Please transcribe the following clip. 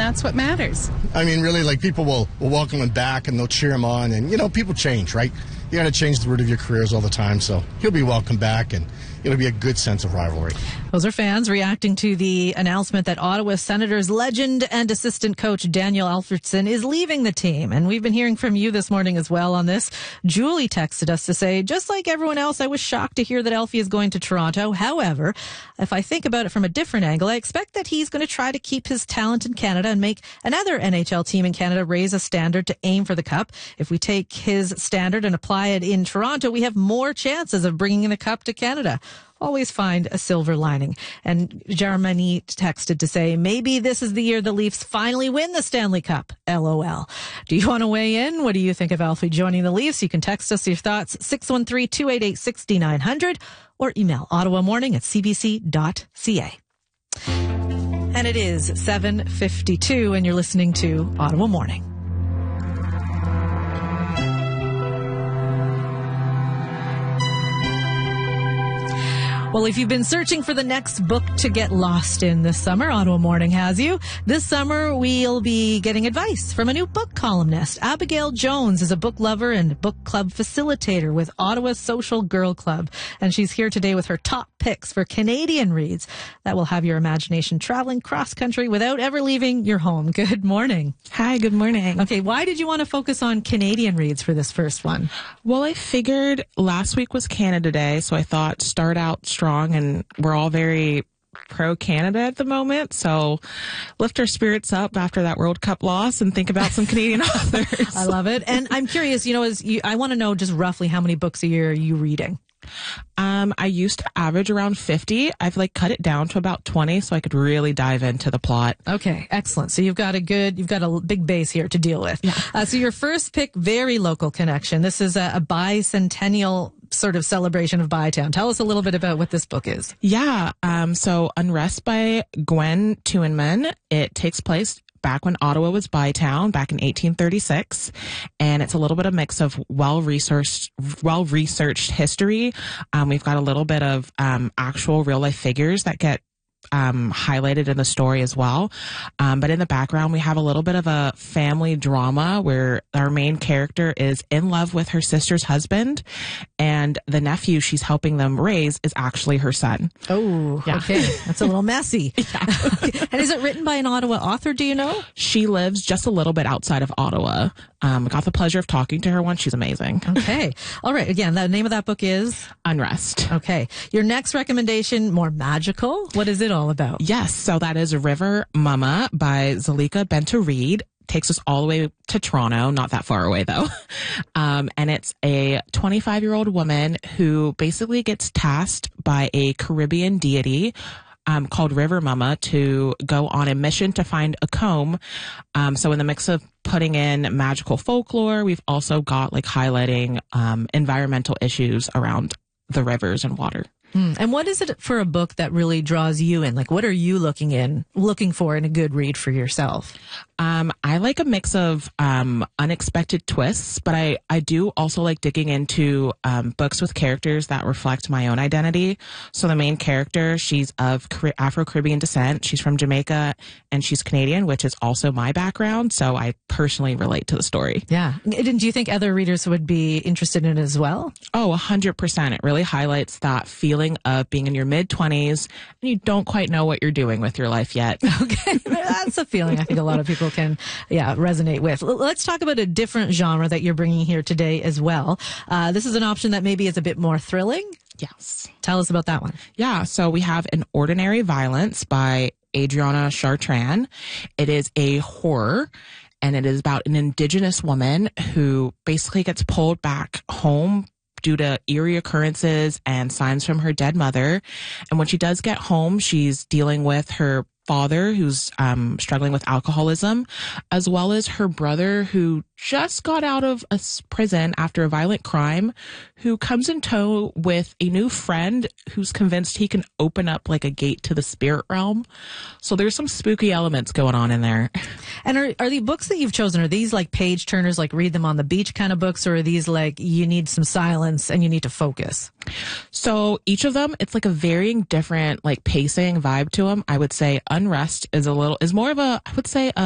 that's what matters. I mean, really, like, people will welcome him back and they'll cheer him on. And, people change, right? You got to change the route of your careers all the time. So he'll be welcomed back, and it'll be a good sense of rivalry. Those are fans reacting to the announcement that Ottawa Senators legend and assistant coach Daniel Alfredson is leaving the team. And we've been hearing from you this morning as well on this. Julie texted us to say, just like everyone else, I was shocked to hear that Elfie is going to Toronto. However, if I think about it from a different angle, I expect that he's going to try to keep his talent in Canada and make another NHL team in Canada raise a standard to aim for the cup. If we take his standard and apply it in Toronto, we have more chances of bringing the cup to Canada. Always find a silver lining. And Jeremy texted to say, maybe this is the year the Leafs finally win the Stanley Cup. LOL. Do you want to weigh in? What do you think of Alfie joining the Leafs? You can text us your thoughts, 613-288-6900, or email ottawamorning@cbc.ca. And it is 7:52, and you're listening to Ottawa Morning. Well, if you've been searching for the next book to get lost in this summer, Ottawa Morning has you. This summer, we'll be getting advice from a new book columnist. Abigail Jones is a book lover and book club facilitator with Ottawa Social Girl Club. And she's here today with her top picks for Canadian reads that will have your imagination traveling cross-country without ever leaving your home. Good morning. Hi, good morning. Okay, why did you want to focus on Canadian reads for this first one? Well, I figured last week was Canada Day, so I thought start out strong, and we're all very pro-Canada at the moment, so lift our spirits up after that World Cup loss and think about some Canadian authors. I love it. And I'm curious, I want to know just roughly how many books a year are you reading? I used to average around 50. I've cut it down to about 20 so I could really dive into the plot. Okay, excellent. So you've got a big base here to deal with. Yeah. So your first pick, very local connection. This is a bicentennial sort of celebration of Bytown. Tell us a little bit about what this book is. Yeah. So Unrest by Gwen Tuinman. It takes place back when Ottawa was Bytown, back in 1836. And it's a little bit of mix of well-researched history. We've got a little bit of actual real-life figures that get highlighted in the story as well. But in the background, we have a little bit of a family drama where our main character is in love with her sister's husband, and the nephew she's helping them raise is actually her son. Oh, yeah. Okay. That's a little messy. Yeah. Okay. And is it written by an Ottawa author? Do you know? She lives just a little bit outside of Ottawa. I got the pleasure of talking to her once. She's amazing. Okay. All right. Again, the name of that book is? Unrest. Okay. Your next recommendation, more magical. What is it all about? Yes. So that is River Mama by Zalika Benta-Reed. Takes us all the way to Toronto, not that far away though. And it's a 25-year-old woman who basically gets tasked by a Caribbean deity called River Mama to go on a mission to find a comb. So in the mix of putting in magical folklore, we've also got highlighting environmental issues around the rivers and water. And what is it for a book that really draws you in? What are you looking for in a good read for yourself? I like a mix of unexpected twists, but I do also like digging into books with characters that reflect my own identity. So the main character, she's of Afro-Caribbean descent. She's from Jamaica, and she's Canadian, which is also my background. So I personally relate to the story. Yeah. And do you think other readers would be interested in it as well? Oh, 100%. It really highlights that feeling of being in your mid-20s and you don't quite know what you're doing with your life yet. Okay. That's a feeling I think a lot of people can, resonate with. Let's talk about a different genre that you're bringing here today as well. This is an option that maybe is a bit more thrilling. Yes. Tell us about that one. Yeah. So we have An Ordinary Violence by Adriana Chartrand. It is a horror, and it is about an Indigenous woman who basically gets pulled back home due to eerie occurrences and signs from her dead mother. And when she does get home, she's dealing with her father who's struggling with alcoholism, as well as her brother who just got out of a prison after a violent crime, who comes in tow with a new friend who's convinced he can open up a gate to the spirit realm. So there's some spooky elements going on in there. And are the books that you've chosen, are these page turners, read them on the beach kind of books, or are these you need some silence and you need to focus? So each of them, it's a varying different pacing vibe to them. I would say Unrest is more of a